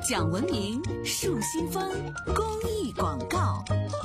讲文明，树新风，公益广告。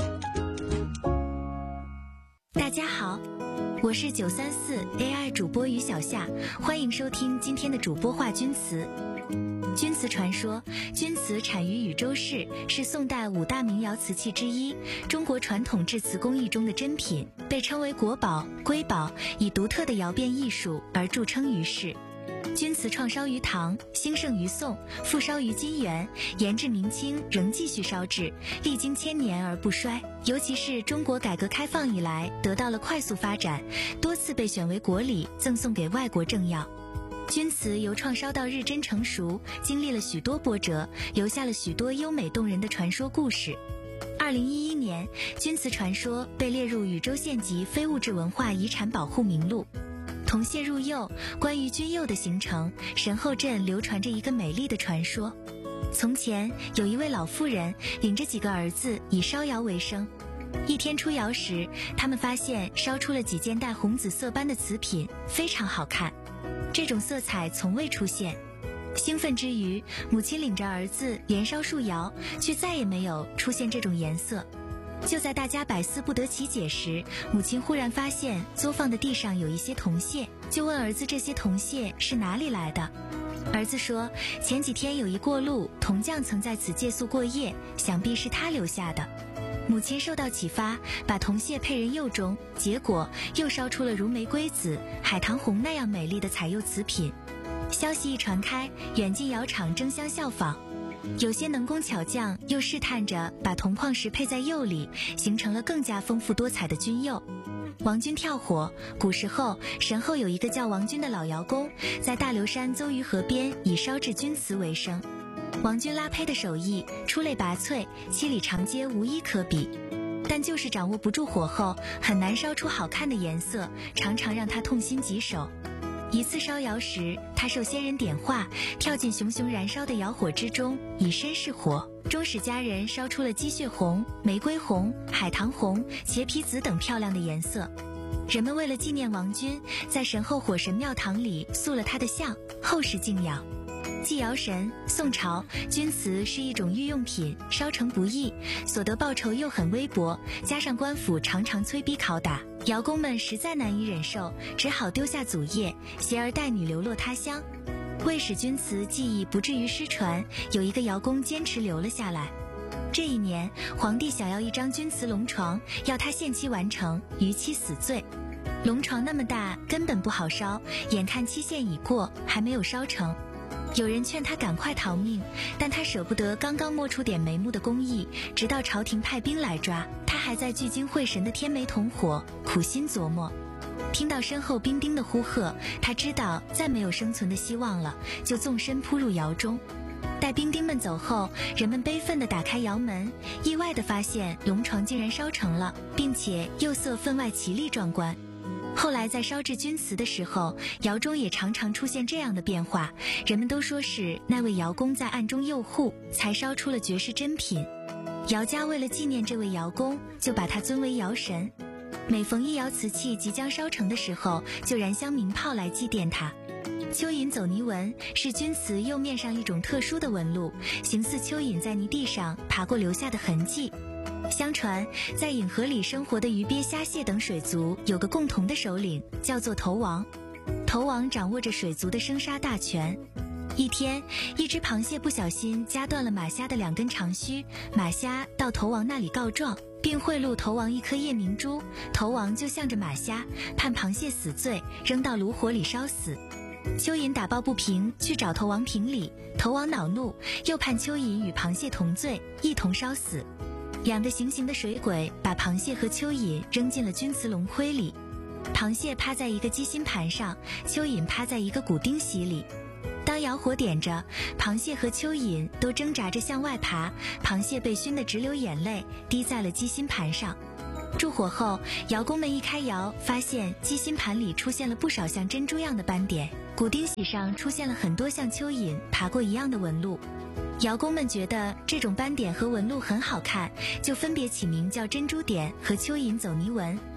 大家好，我是934 AI 主播于小夏，欢迎收听今天的主播话钧瓷。钧瓷传说，钧瓷产于禹州市，是宋代5大名窑瓷器之一，中国传统制瓷工艺中的珍品，被称为国宝、瑰宝，以独特的窑变艺术而著称于世。钧瓷创烧于唐，兴盛于宋，复烧于金元，延至明清仍继续烧制，历经千年而不衰。尤其是中国改革开放以来得到了快速发展，多次被选为国礼赠送给外国政要。钧瓷由创烧到日臻成熟，经历了许多波折，留下了许多优美动人的传说故事。2011年，钧瓷传说被列入禹州县级非物质文化遗产保护名录。铜屑入釉，关于钧釉的形成，神后镇流传着一个美丽的传说。从前有一位老妇人，领着几个儿子以烧窑为生。一天出窑时，他们发现烧出了几件带红紫色斑的瓷品，非常好看，这种色彩从未出现。兴奋之余，母亲领着儿子连烧数窑，却再也没有出现这种颜色。就在大家百思不得其解时，母亲忽然发现作坊的地上有一些铜屑，就问儿子这些铜屑是哪里来的。儿子说，前几天有一过路铜匠曾在此借宿过夜，想必是他留下的。母亲受到启发，把铜屑配人釉中，结果又烧出了如玫瑰紫、海棠红那样美丽的彩釉瓷品。消息一传开，远近窑厂争相效仿，有些能工巧匠又试探着把铜矿石配在釉里，形成了更加丰富多彩的钧釉。王钧跳火，古时候神后有一个叫王钧的老窑工，在大流山邹鱼河边以烧制钧瓷为生。王钧拉胚的手艺出类拔萃，七里长街无一可比，但就是掌握不住火候，很难烧出好看的颜色，常常让他痛心疾首。一次烧窑时，他受仙人点化，跳进熊熊燃烧的窑火之中，以身试火，终使家人烧出了鸡血红、玫瑰红、海棠红、茄皮紫等漂亮的颜色。人们为了纪念王钧，在神后火神庙堂里塑了他的像，后世敬仰。祭窑神，宋朝钧瓷是一种御用品，烧成不易，所得报酬又很微薄，加上官府常常催逼拷打，窑工们实在难以忍受，只好丢下祖业，携儿带女流落他乡。为使钧瓷技艺不至于失传，有一个窑工坚持留了下来。这一年，皇帝想要一张钧瓷龙床，要他限期完成，逾期死罪。龙床那么大，根本不好烧，眼看期限已过，还没有烧成。有人劝他赶快逃命，但他舍不得刚刚摸出点眉目的工艺，直到朝廷派兵来抓，他还在聚精会神的添煤同火，苦心琢磨。听到身后兵丁的呼喝，他知道再没有生存的希望了，就纵身扑入窑中。待兵丁们走后，人们悲愤地打开窑门，意外地发现龙床竟然烧成了，并且釉色分外奇丽壮观。后来在烧制钧瓷的时候，窑中也常常出现这样的变化，人们都说是那位窑工在暗中诱护，才烧出了绝世珍品。窑家为了纪念这位窑工，就把他尊为窑神。每逢一窑瓷器即将烧成的时候，就燃香鸣炮来祭奠他。蚯蚓走泥纹是钧瓷釉面上一种特殊的纹路，形似蚯蚓在泥地上爬过留下的痕迹。相传，在饮河里生活的鱼鳖、虾蟹等水族有个共同的首领，叫做头王。头王掌握着水族的生杀大权。一天，一只螃蟹不小心夹断了马虾的2根长须，马虾到头王那里告状，并贿赂头王1颗夜明珠，头王就向着马虾，判螃蟹死罪，扔到炉火里烧死。蚯蚓打抱不平，去找头王评理，头王恼怒，又判蚯蚓与螃蟹同罪，一同烧死。2个行刑的水鬼把螃蟹和蚯蚓扔进了钧瓷龙盔里，螃蟹趴在一个鸡心盘上，蚯蚓趴在一个骨钉席里。当窑火点着，螃蟹和蚯蚓都挣扎着向外爬，螃蟹被熏得直流眼泪，滴在了鸡心盘上。助火后，窑工们一开窑，发现鸡心盘里出现了不少像珍珠样的斑点，骨钉席上出现了很多像蚯蚓爬过一样的纹路。窑工们觉得这种斑点和纹路很好看，就分别起名叫珍珠点和蚯蚓走泥纹。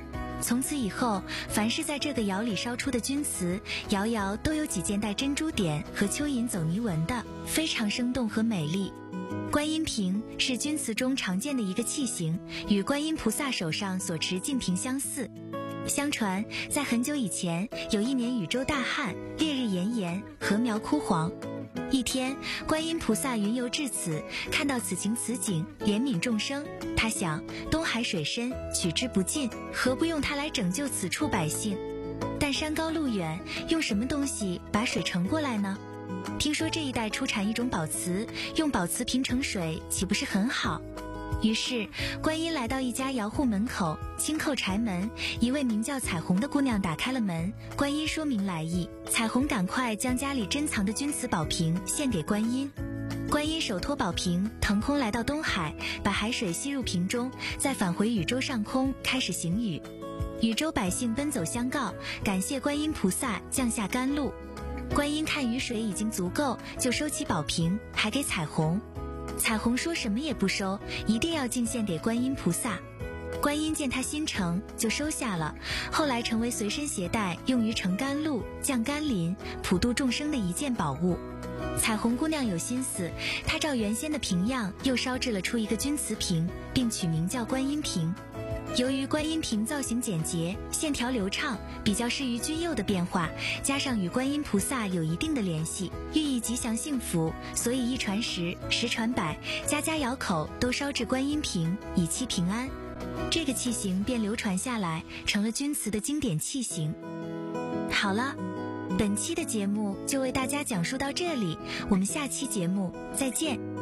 从此以后，凡是在这个窑里烧出的钧瓷，窑窑都有几件带珍珠点和蚯蚓走泥纹的，非常生动和美丽。观音瓶是钧瓷中常见的一个器型，与观音菩萨手上所持净瓶相似。相传，在很久以前，有一年宇宙大旱，烈日炎炎，禾苗枯黄。一天，观音菩萨云游至此，看到此情此景，怜悯众生。他想，东海水深，取之不尽，何不用它来拯救此处百姓？但山高路远，用什么东西把水盛过来呢？听说这一带出产一种宝瓷，用宝瓷瓶盛水，岂不是很好？于是，观音来到一家窑户门口，轻叩柴门。一位名叫彩虹的姑娘打开了门。观音说明来意，彩虹赶快将家里珍藏的钧瓷宝瓶献给观音。观音手托宝瓶，腾空来到东海，把海水吸入瓶中，再返回宇宙上空，开始行雨。宇宙百姓奔走相告，感谢观音菩萨降下甘露。观音看雨水已经足够，就收起宝瓶，还给彩虹。彩虹说什么也不收，一定要敬献给观音菩萨。观音见他心诚，就收下了，后来成为随身携带，用于盛甘露、降甘霖、普度众生的一件宝物。彩虹姑娘有心思，她照原先的瓶样又烧制了出一个钧瓷瓶，并取名叫观音瓶。由于观音瓶造型简洁，线条流畅，比较适于君釉的变化，加上与观音菩萨有一定的联系，寓意吉祥幸福，所以一传十，十传百，家家窑口都烧制观音瓶，以祈平安。这个器型便流传下来，成了钧瓷的经典器型。好了，本期的节目就为大家讲述到这里，我们下期节目再见。